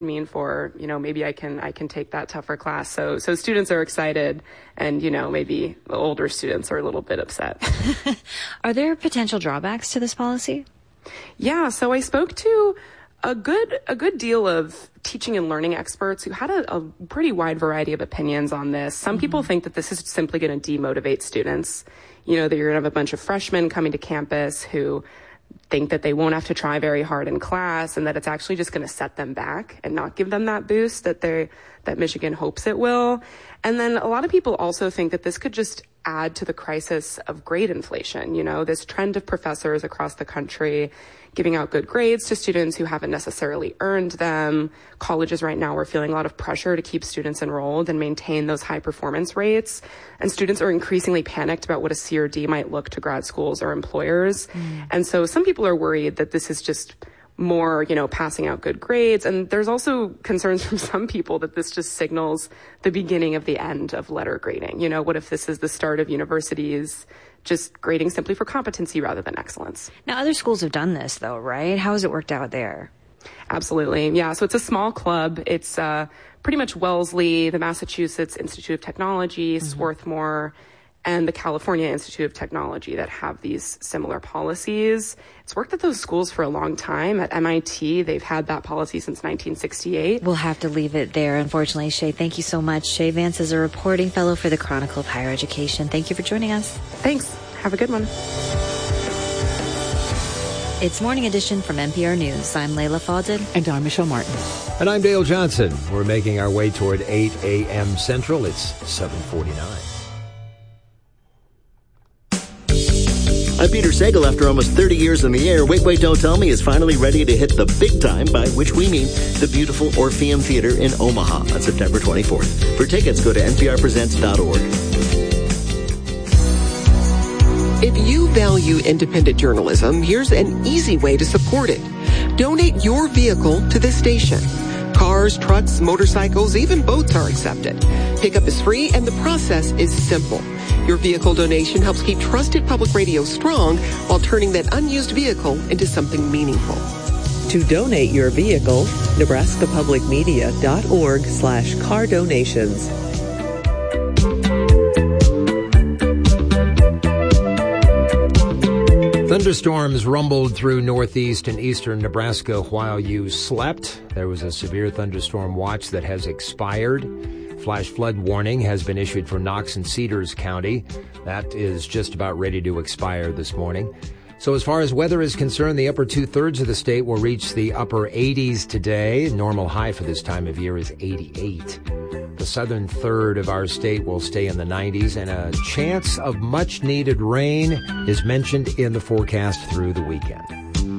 mean for, maybe I can take that tougher class. So students are excited, and, maybe the older students are a little bit upset. Are there potential drawbacks to this policy? Yeah, so I spoke to a good deal of teaching and learning experts who had a pretty wide variety of opinions on this. Some people think that this is simply going to demotivate students. That you're going to have a bunch of freshmen coming to campus who think that they won't have to try very hard in class, and that it's actually just going to set them back and not give them that boost that Michigan hopes it will. And then a lot of people also think that this could just add to the crisis of grade inflation. This trend of professors across the country giving out good grades to students who haven't necessarily earned them. Colleges right now are feeling a lot of pressure to keep students enrolled and maintain those high performance rates. And students are increasingly panicked about what a C or D might look to grad schools or employers. And so some people are worried that this is just more, passing out good grades. And there's also concerns from some people that this just signals the beginning of the end of letter grading. What if this is the start of universities just grading simply for competency rather than excellence? Now, other schools have done this, though, right? How has it worked out there? Absolutely. Yeah. So it's a small club. It's pretty much Wellesley, the Massachusetts Institute of Technology, Swarthmore, and the California Institute of Technology that have these similar policies. It's worked at those schools for a long time. At MIT, they've had that policy since 1968. We'll have to leave it there, unfortunately. Shay, thank you so much. Shay Vance is a reporting fellow for the Chronicle of Higher Education. Thank you for joining us. Thanks. Have a good one. It's Morning Edition from NPR News. I'm Layla Fawded. And I'm Michelle Martin. And I'm Dale Johnson. We're making our way toward 8 a.m. Central. It's 7:49. I'm Peter Sagal. After almost 30 years in the air, Wait, Wait, Don't Tell Me is finally ready to hit the big time, by which we mean the beautiful Orpheum Theater in Omaha on September 24th. For tickets, go to nprpresents.org. If you value independent journalism, here's an easy way to support it. Donate your vehicle to this station. Cars, trucks, motorcycles, even boats are accepted. Pickup is free and the process is simple. Your vehicle donation helps keep trusted public radio strong while turning that unused vehicle into something meaningful. To donate your vehicle, nebraskapublicmedia.org/car donations. Thunderstorms rumbled through northeast and eastern Nebraska while you slept. There was a severe thunderstorm watch that has expired. Flash flood warning has been issued for Knox and Cedars County. That is just about ready to expire this morning. So as far as weather is concerned, the upper two-thirds of the state will reach the upper 80s today. Normal high for this time of year is 88. The southern third of our state will stay in the 90s, and a chance of much-needed rain is mentioned in the forecast through the weekend.